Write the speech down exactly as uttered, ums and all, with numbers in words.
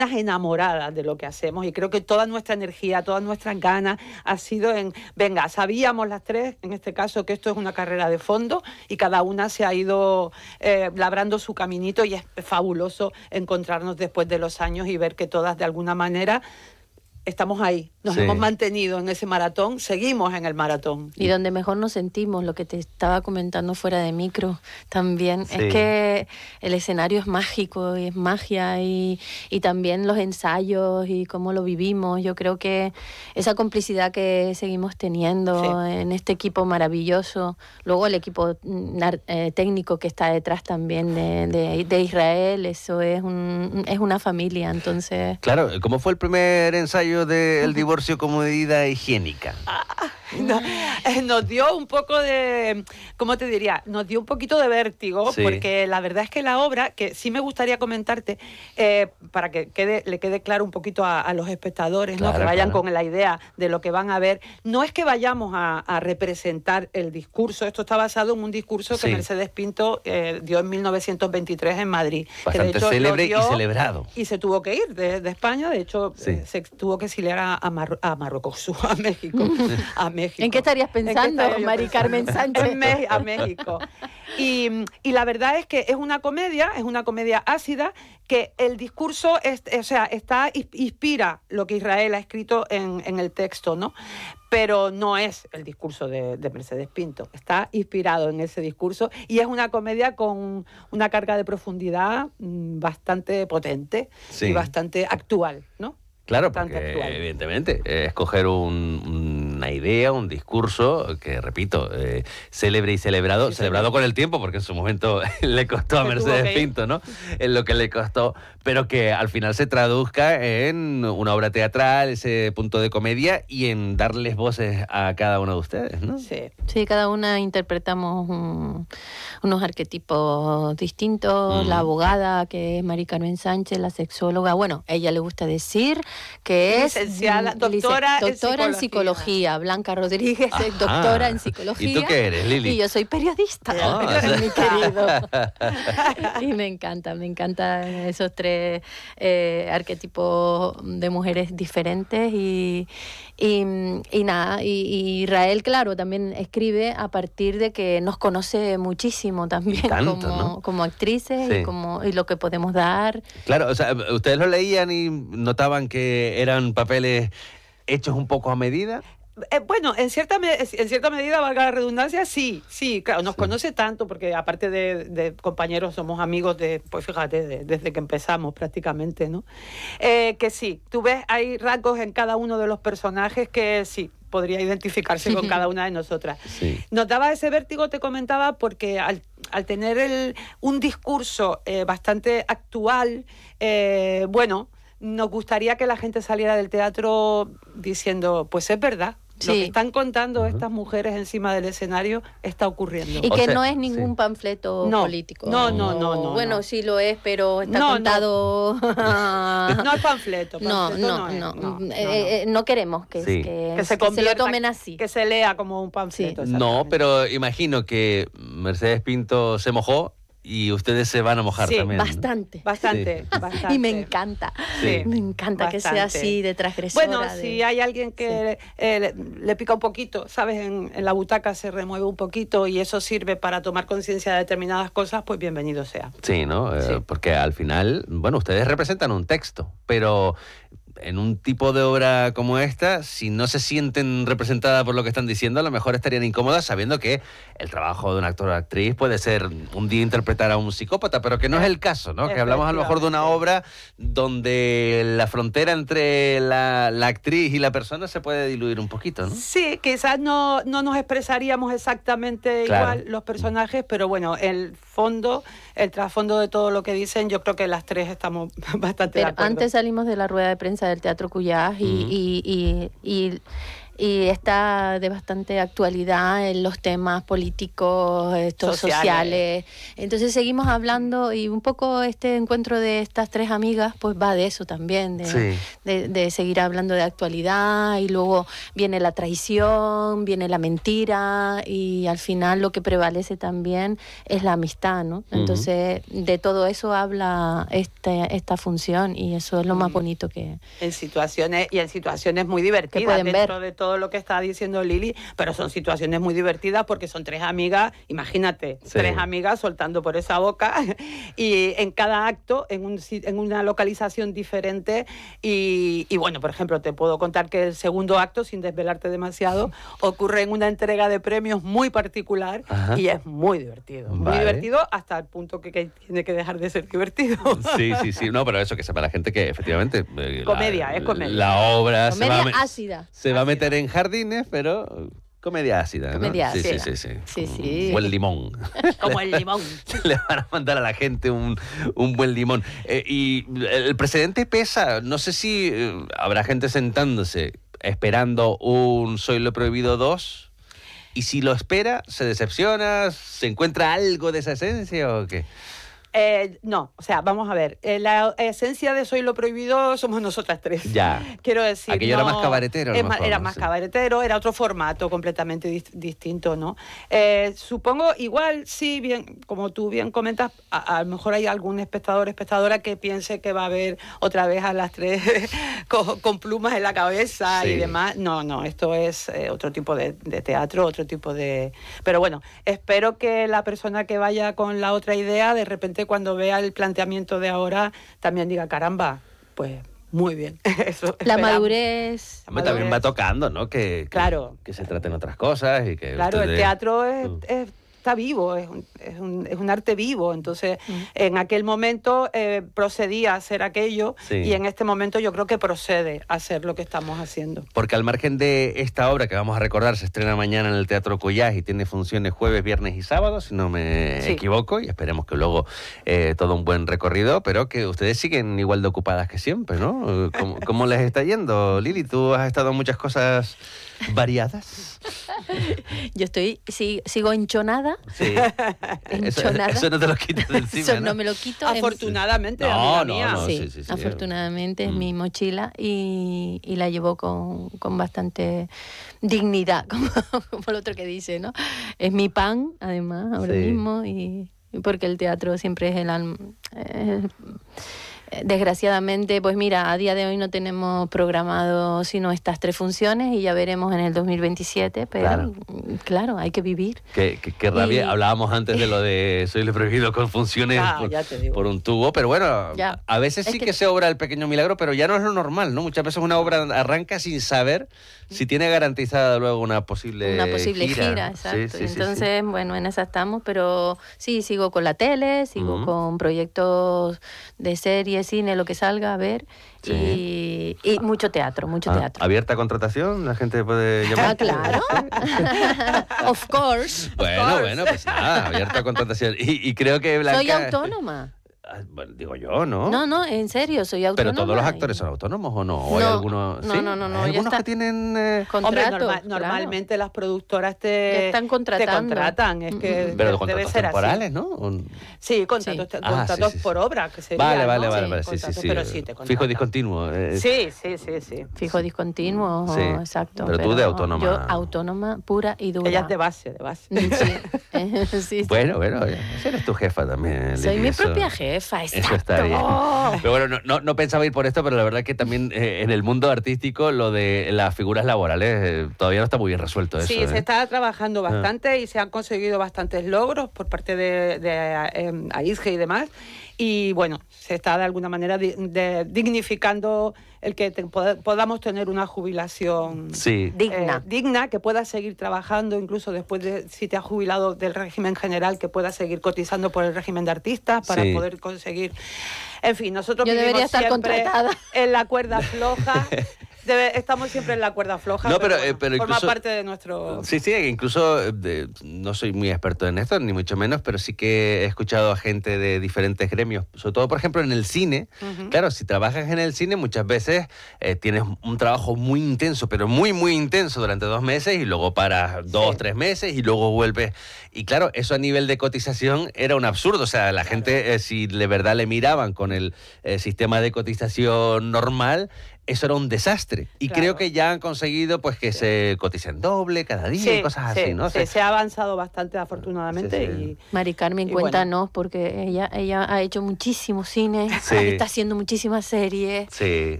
enamoradas de lo que hacemos, y creo que toda nuestra energía, todas nuestras ganas ha sido en, venga, sabíamos las tres, en este caso, que esto es una carrera de fondo y cada una se ha ido eh, labrando su caminito, y es fabuloso encontrarnos después de los años y ver que todas de alguna manera estamos ahí, nos Sí. hemos mantenido en ese maratón, seguimos en el maratón. Y donde mejor nos sentimos, lo que te estaba comentando fuera de micro también, Sí. es que el escenario es mágico y es magia, y, y también los ensayos y cómo lo vivimos. Yo creo que esa complicidad que seguimos teniendo Sí. en este equipo maravilloso, luego el equipo mm, ar- eh, técnico que está detrás también de, de, de Israel, eso es, un, es una familia, entonces... Claro, ¿cómo fue el primer ensayo del divorcio como medida higiénica? No, eh, nos dio un poco de, ¿cómo te diría? Nos dio un poquito de vértigo, Sí. porque la verdad es que la obra, que sí me gustaría comentarte, eh, para que quede, le quede claro un poquito a, a los espectadores, ¿no? Claro, Que vayan claro. con la idea de lo que van a ver. No es que vayamos a, a representar el discurso, esto está basado en un discurso que Sí. Mercedes Pinto eh, dio en mil novecientos veintitrés en Madrid. que de Bastante hecho lo célebre y dio celebrado. Y se tuvo que ir de, de España, de hecho Sí. eh, se tuvo que exiliar a, a, Marru- a Marruecos, a México, a México. ¿En qué estarías ¿En qué pensando, estaría yo Mari pensando? Carmen Sánchez? En Me- a México. Y, y la verdad es que es una comedia, es una comedia ácida, que el discurso, es, o sea, está, inspira lo que Israel ha escrito en, en el texto, ¿no? Pero no es el discurso de, de Mercedes Pinto, está inspirado en ese discurso, y es una comedia con una carga de profundidad mm, bastante potente Sí. y bastante actual, ¿no? Claro, Bastante porque actual. evidentemente eh, escoger un- una idea, un discurso que, repito, eh, célebre y celebrado, Sí, celebrado señor. con el tiempo, porque en su momento le costó a Se tuvo Mercedes que ir. Pinto, ¿no? En lo que le costó, pero que al final se traduzca en una obra teatral, ese punto de comedia, y en darles voces a cada uno de ustedes, ¿no? Sí. Sí, cada una interpretamos un- unos arquetipos distintos. Mm. La abogada, que es Mari Carmen Sánchez, la sexóloga, bueno, a ella le gusta decir que es Licenciada, mm, doctora en doctora en psicología. psicología. Blanca Rodríguez es Ajá. doctora en psicología. ¿Y tú qué eres, Lili? Y yo soy periodista, Ah. mi querido. Y me encanta, me encantan esos tres eh, arquetipos de mujeres diferentes, y, y, y nada, y, y Israel, claro, también escribe a partir de que nos conoce muchísimo también Y tanto, como, ¿no? como actrices, Sí. y, como, y lo que podemos dar. Claro, o sea, ¿ustedes lo leían y notaban que eran papeles hechos un poco a medida? Eh, bueno, en cierta, me- en cierta medida, valga la redundancia, sí, sí, claro, nos Sí. conoce tanto, porque aparte de, de compañeros, somos amigos de, pues fíjate, de- desde que empezamos prácticamente, ¿no? Eh, que sí, tú ves, hay rasgos en cada uno de los personajes que sí, podría identificarse con cada una de nosotras. Sí. Nos daba ese vértigo, te comentaba, porque al, al tener el, un discurso eh, bastante actual, eh, bueno, nos gustaría que la gente saliera del teatro diciendo, pues es verdad, lo Sí. que están contando Ujú. estas mujeres encima del escenario está ocurriendo. Y O que sea, no es ningún sí. panfleto No, político. no, no, no, no, Bueno, no. sí lo es, pero está No, no. contado. No es panfleto, No, panfleto no, es, no. no, no, Eh, eh, no queremos que, Sí. que, que se, que se lo convierta- tomen así. que se lea como un panfleto. Sí. No, exactamente. pero imagino que Mercedes Pinto se mojó y ustedes se van a mojar Sí, también, ¿no? Bastante. Bastante, Sí. bastante. Y me encanta. Sí. Me encanta que sea Bastante. así de transgresora. Bueno, de- si hay alguien que eh, le, le pica un poquito, ¿sabes? En, en la butaca se remueve un poquito y eso sirve para tomar conciencia de determinadas cosas, pues bienvenido sea. Sí, ¿no? Eh, Sí. porque al final, bueno, ustedes representan un texto, pero en un tipo de obra como esta, si no se sienten representadas por lo que están diciendo, a lo mejor estarían incómodas sabiendo que el trabajo de un actor o actriz puede ser un día interpretar a un psicópata, pero que no es el caso, ¿no? Que hablamos a lo mejor de una obra donde la frontera entre la, la actriz y la persona se puede diluir un poquito, ¿no? Sí, quizás no, no nos expresaríamos exactamente Claro. igual los personajes, pero bueno, el fondo, el trasfondo de todo lo que dicen, yo creo que las tres estamos bastante de Pero acuerdo. antes salimos de la rueda de prensa del Teatro Cuyás y, Ujú. y, y, y, y está de bastante actualidad en los temas políticos, estos sociales. sociales. Entonces seguimos hablando y un poco este encuentro de estas tres amigas pues va de eso también, de, Sí. de, de seguir hablando de actualidad, y luego viene la traición, viene la mentira, y al final lo que prevalece también es la amistad, ¿no? Entonces uh-huh. de todo eso habla este, esta función, y eso es lo más bonito que... En situaciones, y en situaciones muy divertidas, pueden dentro ver. de todo lo que está diciendo Lili, pero son situaciones muy divertidas porque son tres amigas, imagínate, sí. tres amigas soltando por esa boca, y en cada acto, en, un, en una localización diferente, y, y bueno, por ejemplo, te puedo contar que el segundo acto, sin desvelarte demasiado, ocurre en una entrega de premios muy particular. Ajá. Y es muy divertido, muy vale. divertido hasta el punto que, que tiene que dejar de ser divertido. Sí, sí, sí, no, pero eso que sepa la gente que efectivamente... Eh, comedia, la, es comedia. La obra comedia se, va, ácida. se ácida. va a meter en jardines, pero... Comedia ácida, Comedia ¿no? ácida. Sí, sí, sí. sí, sí, sí. Un buen limón. Como el limón. Le van a mandar a la gente un, un buen limón. Eh, y el precedente pesa. No sé si eh, habrá gente sentándose esperando un Soy lo Prohibido dos. Y si lo espera, ¿se decepciona? ¿Se encuentra algo de esa esencia o qué? Eh, no, o sea, vamos a ver, eh, la esencia de Soy lo Prohibido somos nosotras tres. Ya. Quiero decir, aquello no, era más cabaretero. Es mejor, más, era no más sé. cabaretero, era otro formato completamente dis distinto, ¿no? Eh, supongo, igual, sí, bien, como tú bien comentas, a, a lo mejor hay algún espectador, espectadora que piense que va a ver otra vez a las tres con, con plumas en la cabeza, sí. y demás. No, no, esto es eh, otro tipo de, de teatro, otro tipo de... Pero bueno, espero que la persona que vaya con la otra idea, de repente cuando vea el planteamiento de ahora, también diga, caramba, pues muy bien. Eso, la madurez. La madurez. También va tocando, ¿no? Que, que, claro. que se traten otras cosas y que... Claro, ustedes... el teatro es... Uh. es está vivo, es un, es, un, es un arte vivo, entonces mm. en aquel momento eh, procedía a hacer aquello, sí. y en este momento yo creo que procede a hacer lo que estamos haciendo. Porque al margen de esta obra que vamos a recordar, se estrena mañana en el Teatro Collage y tiene funciones jueves, viernes y sábado, si no me sí. equivoco, y esperemos que luego eh, todo un buen recorrido, pero que ustedes siguen igual de ocupadas que siempre, ¿no? ¿Cómo, cómo les está yendo, Lili? ¿Tú has estado en muchas cosas variadas? Yo estoy, sí, sigo hinchonada. Sí. hinchonada. Eso, eso no te lo quitas de encima, Eso ¿no? no me lo quito. Afortunadamente, no, amiga no, mía. no, sí, sí, sí, sí, afortunadamente sí. es mm. mi mochila y, y la llevo con, con bastante dignidad, como, como el otro que dice, ¿no? Es mi pan, además, ahora sí. mismo, y, y porque el teatro siempre es el alma... Eh, desgraciadamente, pues mira, a día de hoy no tenemos programado sino estas tres funciones y ya veremos en el dos mil veintisiete, pero claro, claro hay que vivir. Qué, qué, qué rabia. Y... Hablábamos antes de lo de Soy lo Prohibido con funciones ah, por, por un tubo, pero bueno, ya. a veces sí es que... que se obra el pequeño milagro, pero ya no es lo normal, ¿no? Muchas veces una obra arranca sin saber si tiene garantizada luego una posible Una posible gira, gira exacto. Sí, sí, Entonces, sí, sí. bueno, en esa estamos, pero sí, sigo con la tele, sigo uh-huh. con proyectos de series, cine, lo que salga a ver, sí. y, y mucho teatro, mucho ah, teatro. ¿Abierta contratación? ¿La gente puede llamar? Ah, claro. Of course. Bueno, of course. bueno, pues nada, abierta contratación. Y, y creo que Blanca... Soy autónoma. Bueno, digo yo, ¿no? No, no, en serio, soy autónoma. ¿Pero todos los actores son autónomos o no? ¿O hay no, algunos? No, ¿sí? no, no, no. ¿Hay algunos que tienen eh... contratos? Hombre, norma, normalmente claro. las productoras te, ya están contratando. te contratan. Es que pero debe contratos ser temporales, así. ¿no? Un... Sí, contratos, sí. contratos ah, sí, sí, por sí. obra, que sería, Vale, vale, ¿no? vale, sí, vale, sí, sí, sí. Pero sí te contratan. Fijo discontinuo. Eh. Sí, sí, sí, sí. Fijo discontinuo, sí. exacto. Pero, pero tú de autónoma. Yo autónoma, pura y dura. Ella es de base, de base. Sí. sí, sí. Bueno, bueno, eres tu jefa también. Soy Lili, mi eso, propia jefa, exacto. Eso está bien. Pero bueno, no, no, no pensaba ir por esto, pero la verdad que también eh, en el mundo artístico lo de las figuras laborales eh, todavía no está muy bien resuelto eso. Sí, ¿eh? se está trabajando bastante ah. y se han conseguido bastantes logros por parte de, de eh, AISGE y demás. Y bueno, se está de alguna manera de, de, dignificando el que te, podamos tener una jubilación sí. digna. Eh, digna, que puedas seguir trabajando, incluso después de si te has jubilado del régimen general, que puedas seguir cotizando por el régimen de artistas para sí. poder conseguir... En fin, nosotros Yo vivimos debería estar siempre contratada. en la cuerda floja debe, estamos siempre en la cuerda floja. No, pero, pero, bueno, eh, pero forma incluso, parte de nuestro... Sí, sí, incluso eh, de, no soy muy experto en esto, ni mucho menos, pero sí que he escuchado a gente de diferentes gremios, sobre todo, por ejemplo, en el cine. Uh-huh. Claro, si trabajas en el cine, muchas veces eh, tienes un trabajo muy intenso, pero muy, muy intenso durante dos meses y luego paras dos, sí. tres meses y luego vuelves. Y claro, eso a nivel de cotización era un absurdo. O sea, la claro. gente, eh, si de verdad le miraban con el eh, sistema de cotización normal, eso era un desastre. Y claro. creo que ya han conseguido pues que sí. se coticen doble cada día sí, y cosas sí, así, ¿no? Sí, se, se ha avanzado bastante, afortunadamente. Sí, sí. Y, Mari Carmen, y cuéntanos, bueno. porque ella, ella ha hecho muchísimo cine, sí. está haciendo muchísimas series. Sí.